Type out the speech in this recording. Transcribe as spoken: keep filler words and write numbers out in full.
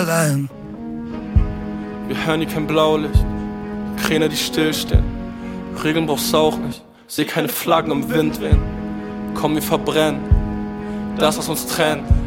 allein. Wir hören hier kein Blaulicht, Kräne, die stillstehen. Regeln brauchst du auch nicht, seh keine Flaggen im Wind wehen. Komm, wir verbrennen das, was uns trennt.